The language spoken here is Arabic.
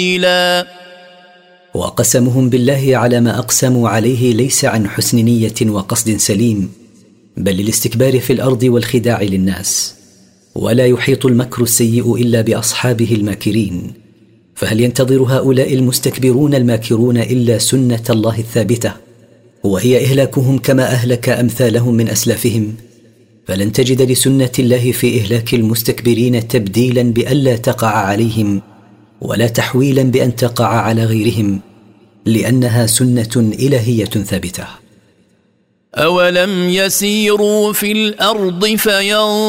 وقسمهم بالله على ما أقسموا عليه ليس عن حسن نية وقصد سليم، بل للاستكبار في الأرض والخداع للناس. ولا يحيط المكر السيء إلا بأصحابه الماكرين، فهل ينتظر هؤلاء المستكبرون الماكرون إلا سنة الله الثابتة، وهي إهلاكهم كما أهلك أمثالهم من أسلافهم؟ فلن تجد لسنة الله في إهلاك المستكبرين تبديلا بألا تقع عليهم، ولا تحويلا بأن تقع على غيرهم، لأنها سنة إلهية ثابتة. أولم يسيروا في الأرض